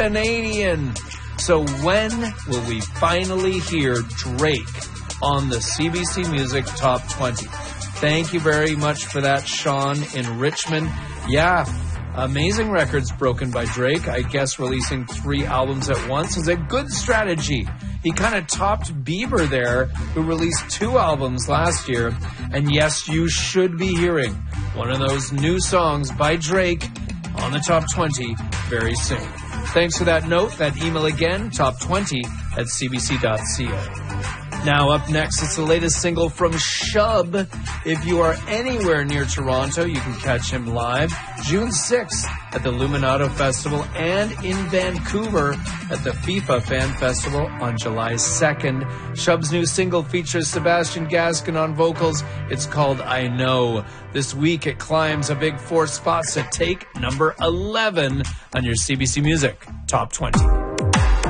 Canadian. So when will we finally hear Drake on the CBC Music Top 20? Thank you very much for that, Sean in Richmond. Yeah, amazing records broken by Drake. I guess releasing 3 albums at once is a good strategy. He kind of topped Bieber there, who released 2 albums last year. And yes, you should be hearing one of those new songs by Drake on the Top 20 very soon. Thanks for that note. That email again, top20@cbc.ca. Now up next, it's the latest single from Shub. If you are anywhere near Toronto, you can catch him live June 6th at the Luminato Festival and in Vancouver at the FIFA Fan Festival on July 2nd. Shub's new single features Sebastian Gaskin on vocals. It's called I Know. This week it climbs a big 4 spots to take number 11 on your CBC Music Top 20.